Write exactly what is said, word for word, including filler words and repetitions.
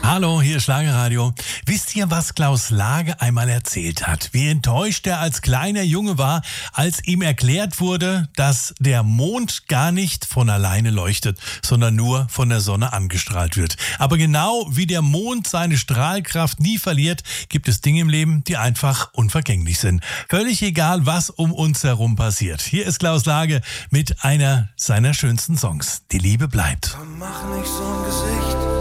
Hallo, hier ist Schlagerradio. Wisst ihr, was Klaus Lage einmal erzählt hat? Wie enttäuscht er als kleiner Junge war, als ihm erklärt wurde, dass der Mond gar nicht von alleine leuchtet, sondern nur von der Sonne angestrahlt wird. Aber genau wie der Mond seine Strahlkraft nie verliert, gibt es Dinge im Leben, die einfach unvergänglich sind. Völlig egal, was um uns herum passiert. Hier ist Klaus Lage mit einer seiner schönsten Songs. Die Liebe bleibt. Komm, mach nicht so ein Gesicht.